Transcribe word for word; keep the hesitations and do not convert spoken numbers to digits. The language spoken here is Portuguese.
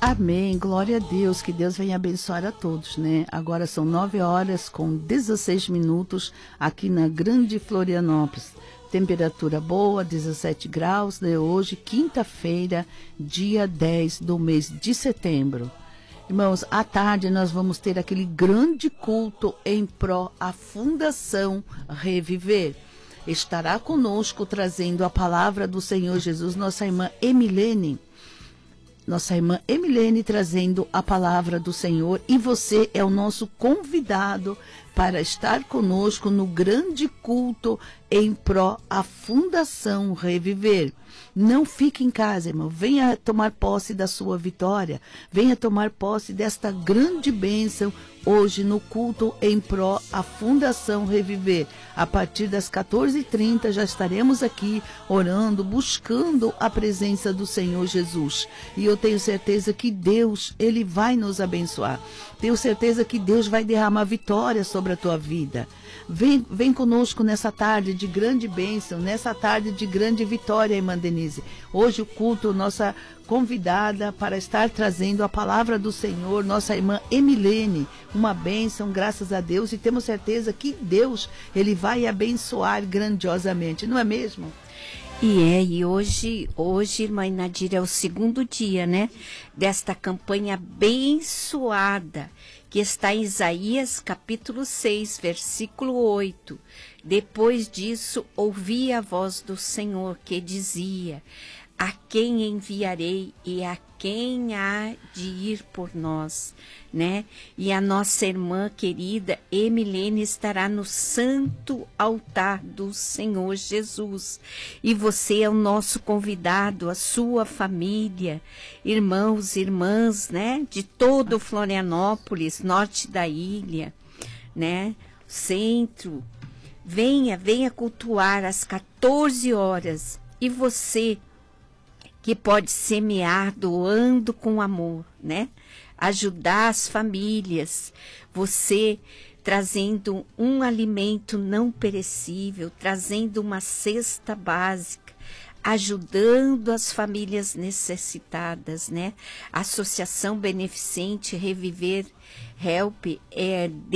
Amém, glória a Deus, que Deus venha abençoar a todos, né? Agora são nove horas com dezesseis minutos aqui na Grande Florianópolis. Temperatura boa, dezessete graus, né? Hoje, quinta-feira, dia dez do mês de setembro. Irmãos, à tarde nós vamos ter aquele grande culto em pró à Fundação Reviver. Estará conosco trazendo a palavra do Senhor Jesus, nossa irmã Emilene. Nossa irmã Emilene trazendo a palavra do Senhor, e você é o nosso convidado para estar conosco no grande culto em pró à Fundação Reviver. Não fique em casa, irmão. Venha tomar posse da sua vitória. Venha tomar posse desta grande bênção hoje no culto em pró à Fundação Reviver. A partir das quatorze e trinta já estaremos aqui orando, buscando a presença do Senhor Jesus. E eu tenho certeza que Deus, Ele vai nos abençoar. Tenho certeza que Deus vai derramar vitória sobre a tua vida. Vem, vem conosco nessa tarde de grande bênção, nessa tarde de grande vitória, irmã Denise. Hoje o culto, nossa convidada para estar trazendo a palavra do Senhor, nossa irmã Emilene, uma bênção, graças a Deus, e temos certeza que Deus, Ele vai abençoar grandiosamente, não é mesmo? E é, e hoje, hoje, irmã Nadir, é o segundo dia, né, desta campanha abençoada, que está em Isaías capítulo seis, versículo oito. Depois disso, ouvi a voz do Senhor que dizia: a quem enviarei e a quem há de ir por nós, né? E a nossa irmã querida Emilene estará no santo altar do Senhor Jesus. E você é o nosso convidado, a sua família, irmãos e irmãs, né? De todo Florianópolis, norte da ilha, né? Centro. Venha, venha cultuar às quatorze horas. E você que pode semear doando com amor, né? Ajudar as famílias, você trazendo um alimento não perecível, trazendo uma cesta básica, ajudando as famílias necessitadas, né? A Associação Beneficente Reviver Help é